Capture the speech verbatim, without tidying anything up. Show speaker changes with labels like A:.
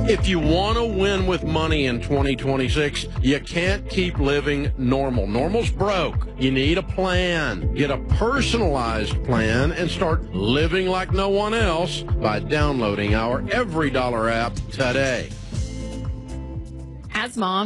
A: If you want to win with money in twenty twenty-six, you can't keep living normal. Normal's broke. You need a plan. Get a personalized plan and start living like no one else by downloading our Every Dollar app today.
B: As mom,